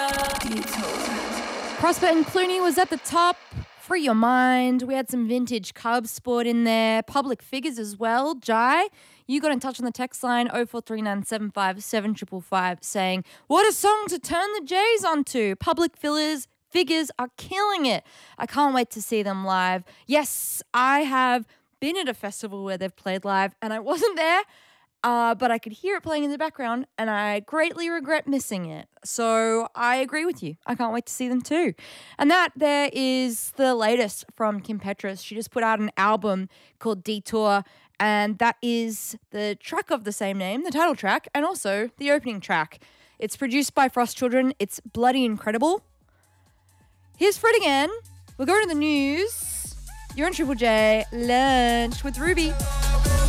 Prosper and Clooney was at the top. Free Your Mind. We had some vintage Cub Sport in there. Public Figures as well. Jai, you got in touch on the text line 0439757555 saying, what a song to turn the J's onto. Public Figures are killing it. I can't wait to see them live. Yes, I have been at a festival where they've played live and I wasn't there. But I could hear it playing in the background and I greatly regret missing it. So I agree with you. I can't wait to see them too. And that there is the latest from Kim Petras. She just put out an album called Detour, and that is the track of the same name, the title track, and also the opening track. It's produced by Frost Children. It's bloody incredible. Here's Fred again. We'll go to the news. You're on Triple J Lunch with Ruby.